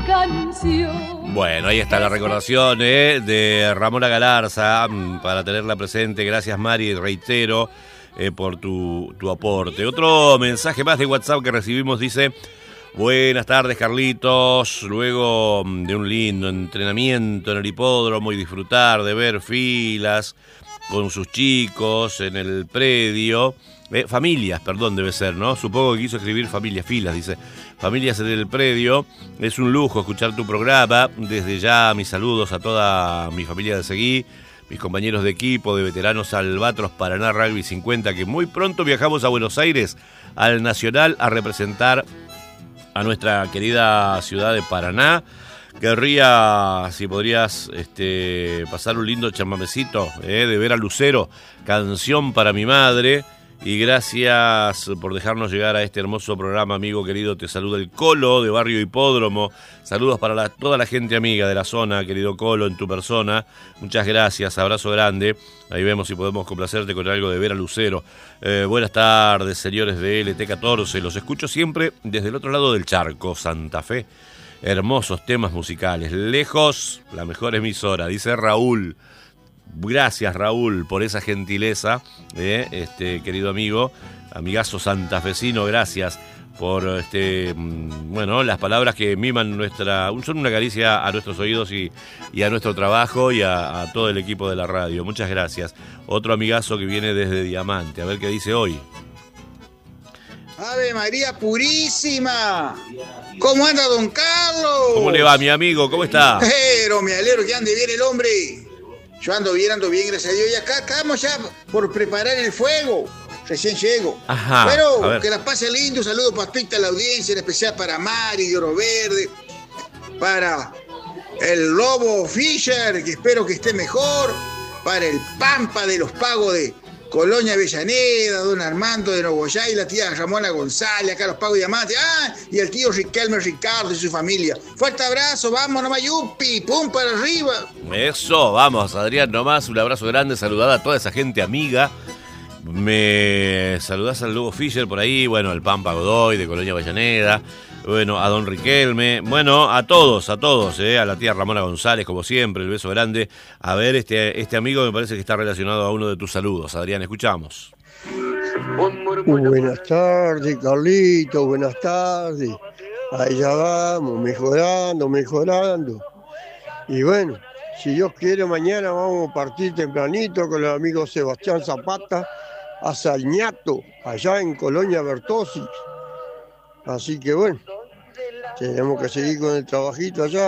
canción. Bueno, ahí está la recordación de Ramona Galarza, para tenerla presente. Gracias, Mari, reitero, por tu aporte. Otro mensaje más de WhatsApp que recibimos dice: buenas tardes, Carlitos. Luego de un lindo entrenamiento en el hipódromo y disfrutar de ver filas con sus chicos en el predio. Familias, perdón, debe ser, ¿no? Supongo que quiso escribir familias, filas, dice. Familias en el predio. Es un lujo escuchar tu programa. Desde ya, mis saludos a toda mi familia de Seguí, mis compañeros de equipo, de veteranos Albatros Paraná Rugby 50, que muy pronto viajamos a Buenos Aires, al Nacional, a representar a nuestra querida ciudad de Paraná. Querría, si podrías, pasar un lindo chamamecito, de Vera Lucero, Canción para mi madre. Y gracias por dejarnos llegar a este hermoso programa, amigo querido. Te saluda el Colo de Barrio Hipódromo. Saludos para toda la gente amiga de la zona, querido Colo, en tu persona. Muchas gracias, abrazo grande. Ahí vemos si podemos complacerte con algo de Vera Lucero. Buenas tardes, señores de LT14. Los escucho siempre desde el otro lado del charco, Santa Fe. Hermosos temas musicales. Lejos, la mejor emisora, dice Raúl. Gracias, Raúl, por esa gentileza, querido amigo, amigazo santafesino. Gracias por las palabras que miman son una caricia a nuestros oídos y a nuestro trabajo y a todo el equipo de la radio. Muchas gracias. Otro amigazo que viene desde Diamante, a ver qué dice hoy. Ave María Purísima. ¿Cómo anda, don Carlos? ¿Cómo le va, mi amigo? ¿Cómo está? Pero me alegro que ande bien el hombre. Yo ando bien, gracias a Dios. Y acá estamos ya por preparar el fuego. Recién llego. Ajá, pero que la pase lindo. Un saludo para toda la audiencia, en especial para Mari de Oro Verde, para el Lobo Fischer, que espero que esté mejor, para el Pampa de los Pagos de Colonia Avellaneda, don Armando de Nogoyá y la tía Ramona González, acá los Pagos de Diamante, y el tío Riquelme Ricardo y su familia. Fuerte abrazo, vamos nomás, yupi, pum para arriba. Eso, vamos, Adrián, nomás, un abrazo grande, saludad a toda esa gente amiga. Me saludás al Lobo Fischer por ahí, bueno, al Pampa Godoy de Colonia Avellaneda, bueno, a don Riquelme, bueno, a todos, a la tía Ramona González, como siempre, el beso grande. A ver, este amigo me parece que está relacionado a uno de tus saludos. Adrián, escuchamos. Buenas tardes, Carlito, buenas tardes. Ahí ya vamos, mejorando. Y bueno, si Dios quiere, mañana vamos a partir tempranito con el amigo Sebastián Zapata a Salñato, allá en Colonia Bertossi. Así que bueno, tenemos que seguir con el trabajito allá.